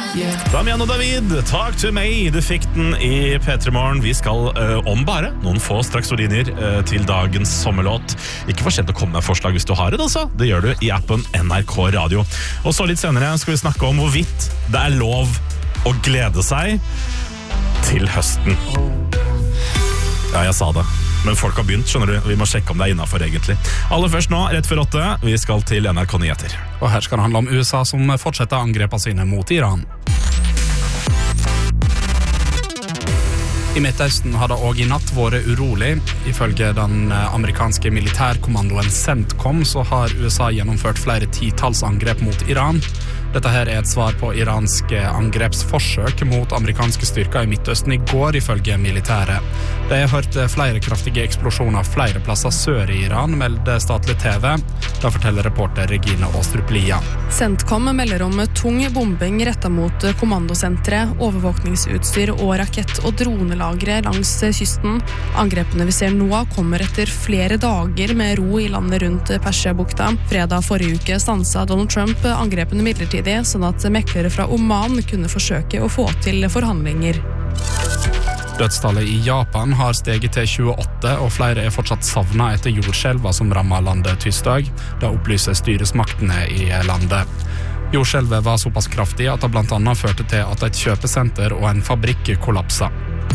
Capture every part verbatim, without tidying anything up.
Damian og David, Talk to me. Du fikk den i P tre Morgen. Vi skal uh, om bare noen få straksordiner uh, til dagens sommerlåt. Ikke for sent å komme med forslag hvis du har det, altså. Det gjør du i appen N R K Radio. Og så litt senere skal vi snakke om hvorvidt det er lov å glede seg til høsten. Ja, jeg sa det. Men folk har begynt, skjønner du. Vi må sjekke om det er innenfor egentlig. Aller først nå, rett før åtte, vi skal til N R K Nyheter. Og her skal det handle om U S A som fortsetter angrepene sine mot Iran. I Midtøsten har det også i natt vært urolig. Ifølge den amerikanske militærkommandoen CENTCOM så har U S A gjennomført flere titalls angrep mot Iran. Dette her er et svar på iranske angrepsforsøk mot amerikanske styrker i Midtøsten i går, ifølge militæret. Det har hørt flere kraftige eksplosjoner flere plasser sør i Iran, melder statlig T V. Da forteller reporter Regine Åstrup Lia. CENTCOM melder om tung bombing rettet mot kommandosentre, overvåkningsutstyr og rakett- og dronelagre langs kysten. Angrepene vi ser nå kommer etter flere dager med ro i landet rundt Persiabukta. Fredag forrige uke stanset Donald Trump angrepene midlertidig, sånn at meklere fra Oman kunne forsøke å få til forhandlinger. Dødstallet i Japan har steget til tjueåtte, og flere er fortsatt savnet etter jordskjelva som rammet landet tirsdag. Det opplyser styresmaktene i landet. Jordskjelvet var såpass kraftig at det blant annet førte til at et kjøpesenter og en fabrikk kollapset.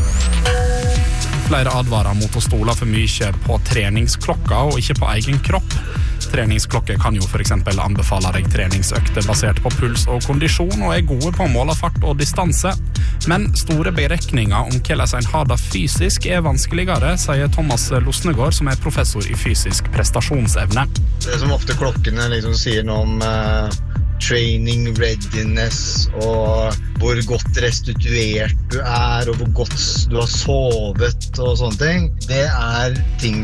Flere advarer mot å stole for mye på treningsklokka og ikke på egen kropp. Treningsklokker kan jo for eksempel anbefale deg treningsøkter basert på puls og kondisjon og er gode på å måle fart og distanse. Men store berekninger om hvordan en har det fysisk er vanskeligere, sier Thomas Losnegård, som er professor i fysisk prestasjonsevne. Det som ofte klokkene liksom sier noe om uh, training readiness og hvor godt restituert du er og hvor godt du har sovet og sånne ting, det er ting